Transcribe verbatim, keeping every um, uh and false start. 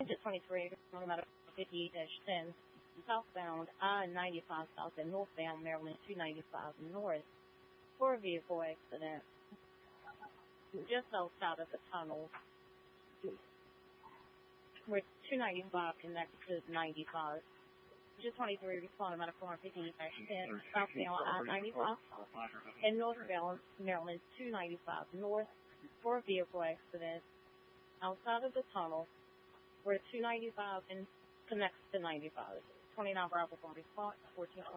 Digit twenty-three, Medical fifty-eight ten, southbound I ninety-five south and northbound Maryland two ninety-five north for a vehicle accident. Just outside of the tunnel, where two ninety-five connects to ninety-five. Digit twenty-three, responding Medical fifty-eight ten, southbound I ninety-five and northbound Maryland two ninety-five north for a vehicle accident outside of the tunnel where two ninety-five and connects to ninety-five. twenty-nine Bravo response, fourteen